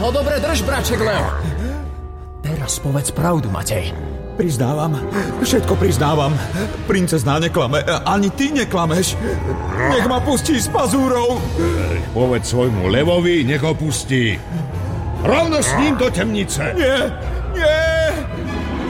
No dobre, drž, braček Leo. Teraz povedz pravdu, Matej. Priznávam, všetko priznávam. Princezná neklame, ani ty neklameš. Nech ma pustí s pazúrou. Povedz svojmu levovi, nech ho pustí. Rovno s ním do temnice. Nie,